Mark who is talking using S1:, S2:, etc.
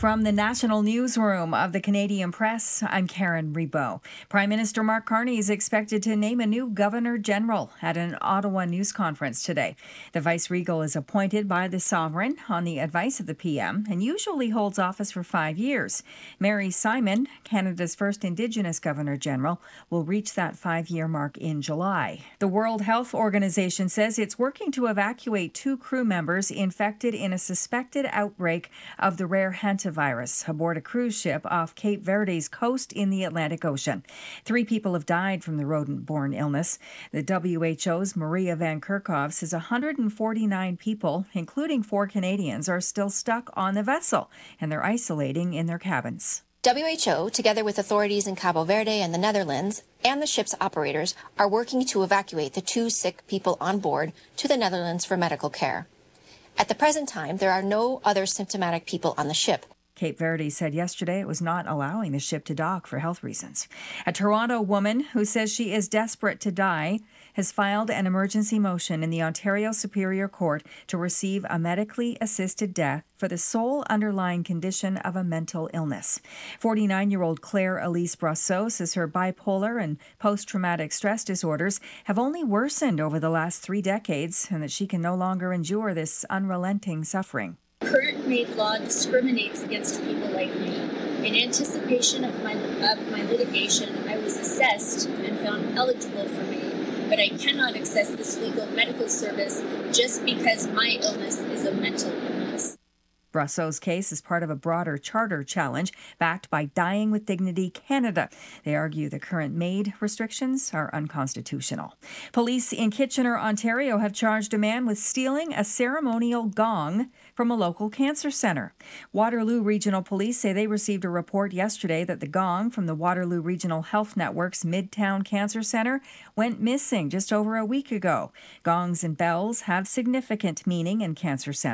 S1: From the national newsroom of the Canadian Press, I'm Karen Rebow. Prime Minister Mark Carney is expected to name a new Governor General at an Ottawa news conference today. The Vice-Regal is appointed by the Sovereign on the advice of the PM and usually holds office for 5 years. Mary Simon, Canada's first Indigenous Governor General, will reach that 5-year mark in July. The World Health Organization says it's working to evacuate 2 crew members infected in a suspected outbreak of the rare hantavirus aboard a cruise ship off Cape Verde's coast in the Atlantic Ocean. 3 people have died from the rodent-borne illness. The WHO's Maria Van Kerkhove says 149 people, including 4 Canadians, are still stuck on the vessel, and they're isolating in their cabins.
S2: WHO, together with authorities in Cabo Verde and the Netherlands, and the ship's operators, are working to evacuate the 2 sick people on board to the Netherlands for medical care. At the present time, there are no other symptomatic people on the ship.
S1: Cape Verde said yesterday it was not allowing the ship to dock for health reasons. A Toronto woman who says she is desperate to die has filed an emergency motion in the Ontario Superior Court to receive a medically assisted death for the sole underlying condition of a mental illness. 49-year-old Claire Elise Brosseau says her bipolar and post-traumatic stress disorders have only worsened over the last 3 decades and that she can no longer endure this unrelenting suffering.
S3: Current Maid law discriminates against people like me. In anticipation of my litigation, I was assessed and found eligible for Maid, but I cannot access this legal medical service just because my illness is a mental illness.
S1: Brosseau's case is part of a broader charter challenge backed by Dying with Dignity Canada. They argue the current Maid restrictions are unconstitutional. Police in Kitchener, Ontario have charged a man with stealing a ceremonial gong from a local cancer centre. Waterloo Regional Police say they received a report yesterday that the gong from the Waterloo Regional Health Network's Midtown Cancer Centre went missing just over a week ago. Gongs and bells have significant meaning in cancer centres.